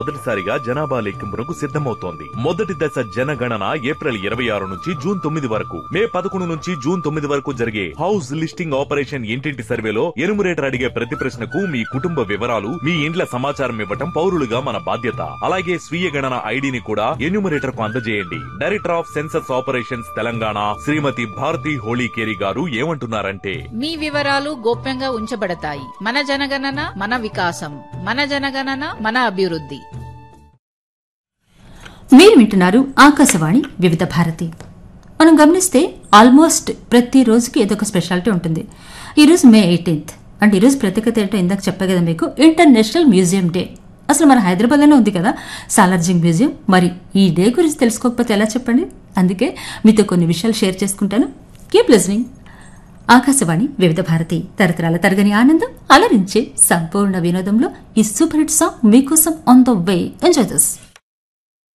మొదటిసారిగా జనాభా లెక్కింపునకు సిద్ధమవుతోంది. మొదటి దశ జనగణన ఏప్రిల్ 26 నుంచి జూన్ 9 వరకు, మే 11 నుంచి జూన్ 9 వరకు జరిగే హౌస్ లిస్టింగ్ ఆపరేషన్ ఇంటింటి సర్వేలో ఎన్యూమరేటర్ అడిగే ప్రతి ప్రశ్నకు మీ కుటుంబ వివరాలు, మీ ఇండ్ల సమాచారం ఇవ్వటం పౌరులుగా మన బాధ్యత. అలాగే స్వీయ గణన ఐడిని కూడా ఎన్యూమరేటర్ కు అందజేయండి. Director of census operations Telangana శ్రీమతి భారతి హోళీకేరి గారు ఏమంటున్నారంటే, మీ వివరాలు గోప్యంగా ఉంచబడతాయి. మన జనగణన మన వికాసం, మన జనగణన మన అభివృద్ధి. మీరు వింటున్నారు ఆకాశవాణి వివిధ భారతి. మనం గమనిస్తే ఆల్మోస్ట్ ప్రతి రోజుకి ఏదో ఒక స్పెషాలిటీ ఉంటుంది. ఈరోజు మే 18 అంటే ఈరోజు ప్రత్యేకత ఏంటో ఇందాక చెప్పా కదా మీకు, ఇంటర్నేషనల్ మ్యూజియం డే. అసలు మన హైదరాబాద్లోనే ఉంది కదా సాలార్జింగ్ మ్యూజియం. మరి ఈ డే గురించి తెలుసుకోకపోతే ఎలా చెప్పండి. అందుకే మీతో కొన్ని విషయాలు షేర్ చేసుకుంటాను. Keep listening. ఆకాశవాణి వివిధ భారతి, తరతరాల తరగని ఆనందం, అలరించే సంపూర్ణ వినోదంలో ఈ సూపర్ హిట్ సాంగ్ మీకోసం on the way. Enjoy this.